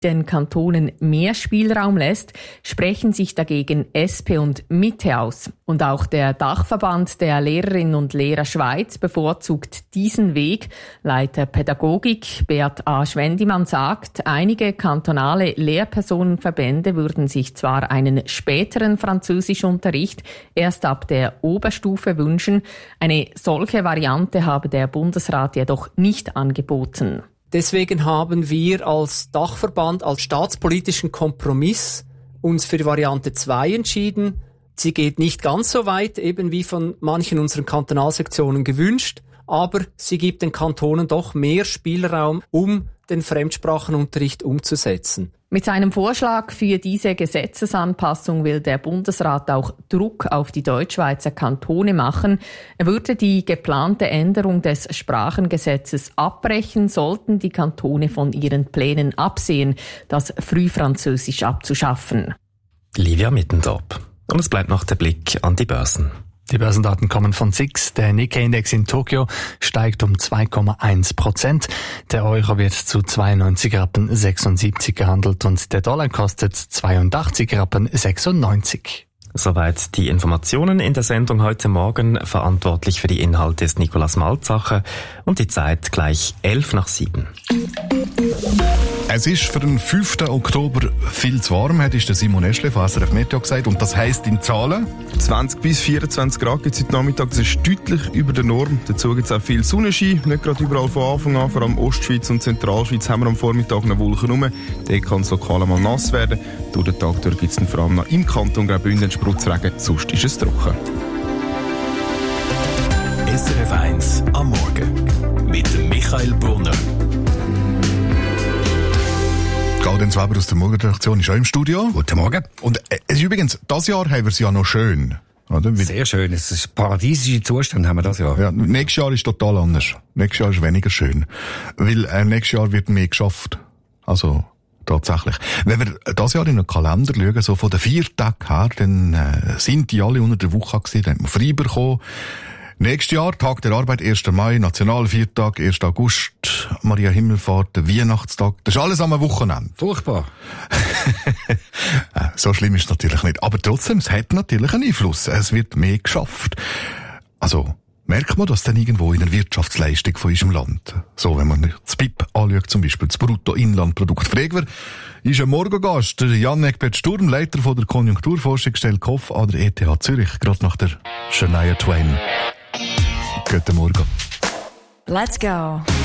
den Kantonen mehr Spielraum lässt, sprechen sich dagegen SP und Mitte aus. Und auch der Dachverband der Lehrerinnen und Lehrer Schweiz bevorzugt diesen Weg. Leiter Pädagogik Beat A. Schwendimann sagt, einige kantonale Lehrpersonenverbände würden sich zwar einen späteren Französischunterricht erst ab der Oberstufe wünschen, eine solche Variante habe der Bundesrat jedoch nicht angeboten. Deswegen haben wir als Dachverband, als staatspolitischen Kompromiss uns für die Variante 2 entschieden. Sie geht nicht ganz so weit, eben wie von manchen unseren Kantonalsektionen gewünscht, aber sie gibt den Kantonen doch mehr Spielraum, um den Fremdsprachenunterricht umzusetzen. Mit seinem Vorschlag für diese Gesetzesanpassung will der Bundesrat auch Druck auf die Deutschschweizer Kantone machen. Er würde die geplante Änderung des Sprachengesetzes abbrechen, sollten die Kantone von ihren Plänen absehen, das Frühfranzösisch abzuschaffen. Livia Mittendorp. Und es bleibt noch der Blick an die Börsen. Die Börsendaten kommen von SIX. Der Nikkei-Index in Tokio steigt um 2,1%. Der Euro wird zu 92,76 Rappen gehandelt und der Dollar kostet 82,96 Rappen. Soweit die Informationen in der Sendung heute Morgen. Verantwortlich für die Inhalte ist Nicolas Malzacher und die Zeit gleich 6:11. Es ist für den 5. Oktober viel zu warm, hat der Simon Eschle von SRF Meteo gesagt. Und das heisst in Zahlen? 20 bis 24 Grad gibt es heute Nachmittag. Das ist deutlich über der Norm. Dazu gibt es auch viel Sonnenschein. Nicht gerade überall von Anfang an. Vor allem Ostschweiz und Zentralschweiz haben wir am Vormittag noch Wolken rum. Dort kann es lokal mal nass werden. Durch den Tag gibt es dann vor allem noch im Kanton Graubünden Spritzregen. Sonst ist es trocken. SRF 1 am Morgen mit Michael Brunner. Gaudenz Weber aus der Morgenredaktion ist auch im Studio. Guten Morgen. Und es ist übrigens, das Jahr haben wir es ja noch schön. Oder? Sehr schön. Es ist paradiesische Zustand haben wir das Jahr. Ja, nächstes Jahr ist total anders. Nächstes Jahr ist weniger schön. Weil nächstes Jahr wird mehr geschafft. Also tatsächlich. Wenn wir das Jahr in den Kalender schauen, so von den 4 Tagen her, dann sind die alle unter der Woche gewesen, dann haben wir frei bekommen. Nächstes Jahr, Tag der Arbeit, 1. Mai, Nationalviertag, 1. August, Maria Himmelfahrt, der Weihnachtstag. Das ist alles am Wochenende. Furchtbar. So schlimm ist es natürlich nicht. Aber trotzdem, es hat natürlich einen Einfluss. Es wird mehr geschafft. Also, merkt man das dann irgendwo in der Wirtschaftsleistung von unserem Land? So, wenn man das BIP anschaut, zum Beispiel das Bruttoinlandprodukt. Fragen wir, ist ein Morgengast, der Jan Egbert Sturm, Leiter von der Konjunkturforschungsstelle KOF an der ETH Zürich, gerade nach der Shania Twain. Guten Morgen. Let's go.